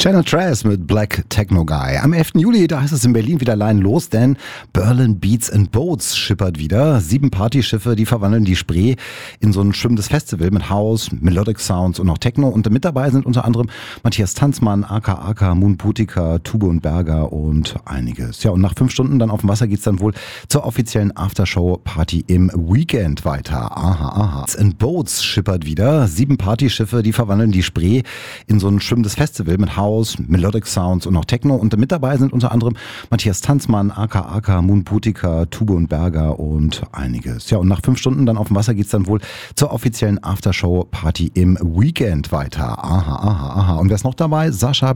Channel Trash mit Black Techno Guy. Am 11. Juli, da heißt es in Berlin wieder allein los, denn Berlin Beats and Boats schippert wieder. 7 Partyschiffe, die verwandeln die Spree in so ein schwimmendes Festival mit House, Melodic Sounds und auch Techno. Und mit dabei sind unter anderem Matthias Tanzmann, aka Moon Putika, Tube und Berger und einiges. Ja, und nach 5 Stunden dann auf dem Wasser geht's dann wohl zur offiziellen Aftershow-Party im Weekend weiter. Aha. And Boats schippert wieder. 7 Partyschiffe, die verwandeln die Spree in so ein schwimmendes Festival mit House, Melodic Sounds und auch Techno. Und mit dabei sind unter anderem Matthias Tanzmann, aka Moon Putika, Tube und Berger und einiges. Ja, und nach 5 Stunden dann auf dem Wasser geht's dann wohl zur offiziellen Aftershow-Party im Weekend weiter. Aha. Und wer ist noch dabei? Sascha